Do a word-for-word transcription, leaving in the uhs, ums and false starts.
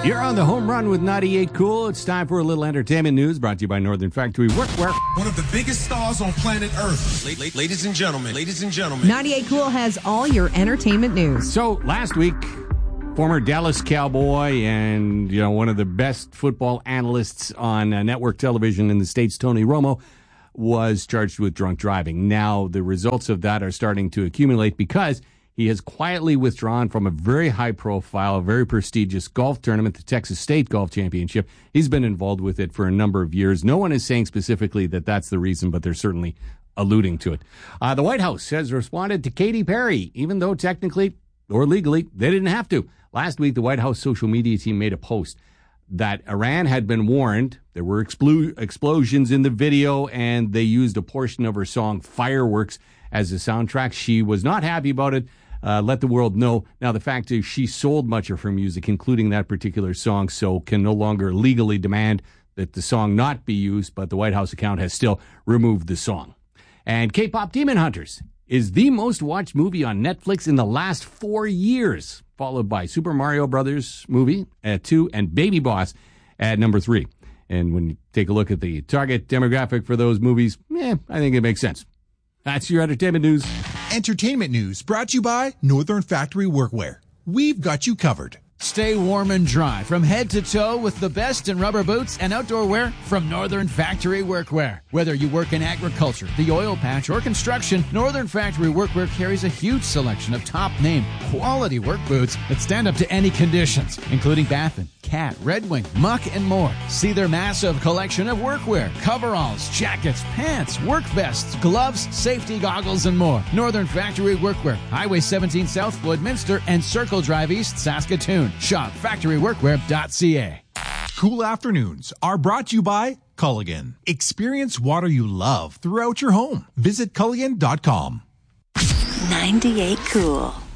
You're on the home run with ninety-eight Cool. It's time for a little entertainment news brought to you by Northern Factory Workwear. One of the biggest stars on planet Earth. La- la- ladies and gentlemen, ladies and gentlemen. ninety-eight Cool has all your entertainment news. So last week, former Dallas Cowboy and, you know, one of the best football analysts on uh, network television in the States, Tony Romo, was charged with drunk driving. Now, the results of that are starting to accumulate because he has quietly withdrawn from a very high-profile, very prestigious golf tournament, the Texas State Golf Championship. He's been involved with it for a number of years. No one is saying specifically that that's the reason, but they're certainly alluding to it. Uh, the White House has responded to Katy Perry, even though technically or legally they didn't have to. Last week, the White House social media team made a post that Iran had been warned. There were explo- explosions in the video, and they used a portion of her song Fireworks as a soundtrack. She was not happy about it. Uh, let the world know. Now, the fact is she sold much of her music, including that particular song, so can no longer legally demand that the song not be used, but the White House account has still removed the song. And K-pop Demon Hunters is the most watched movie on Netflix in the last four years, followed by Super Mario Brothers movie at two and Baby Boss at number three. And when you take a look at the target demographic for those movies, eh, I think it makes sense. That's your entertainment news. Entertainment news brought to you by Northern Factory Workwear. We've got you covered. Stay warm and dry from head to toe with the best in rubber boots and outdoor wear from Northern Factory Workwear. Whether you work in agriculture, the oil patch, or construction, Northern Factory Workwear carries a huge selection of top-name, quality work boots that stand up to any conditions, including Baffin, Cat, Red Wing, Muck, and more. See their massive collection of workwear, coveralls, jackets, pants, work vests, gloves, safety goggles, and more. Northern Factory Workwear, Highway seventeen South, Floydminster, and Circle Drive East, Saskatoon. Shop factory workwear dot c a. Cool afternoons are brought to you by Culligan. Experience water you love throughout your home. Visit Culligan dot com. ninety-eight Cool.